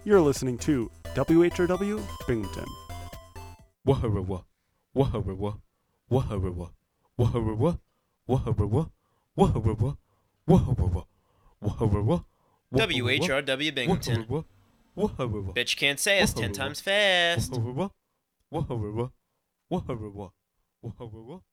You're listening to WHRW Binghamton. Waharawa, waharawa, waharawa, waharawa, waharawa, waharawa, waharawa, waharawa. WHRW Binghamton. Waharawa. Bitch can't say us 10 times fast. Waharawa, waharawa, waharawa, waharawa.